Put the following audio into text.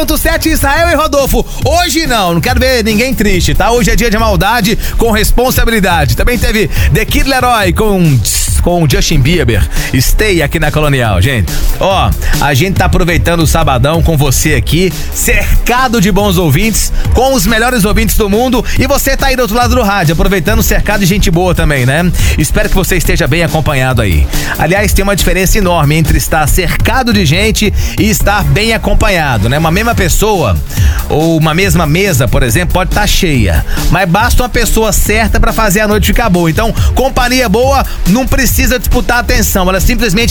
101.7 Israel e Rodolfo. Hoje não quero ver ninguém triste, tá? Hoje é dia de maldade com responsabilidade. Também teve The Kid Laroi com o Justin Bieber. Stay aqui na Colonial, gente. Ó, a gente tá aproveitando o sabadão com você aqui, cercado de bons ouvintes, com os melhores ouvintes do mundo, e você tá aí do outro lado do rádio, aproveitando o cercado de gente boa também, né? Espero que você esteja bem acompanhado aí. Aliás, tem uma diferença enorme entre estar cercado de gente e estar bem acompanhado, né? Uma mesma pessoa ou uma mesma mesa, por exemplo, pode estar cheia, mas basta uma pessoa certa pra fazer a noite ficar boa. Então, companhia boa não precisa disputar atenção, ela simplesmente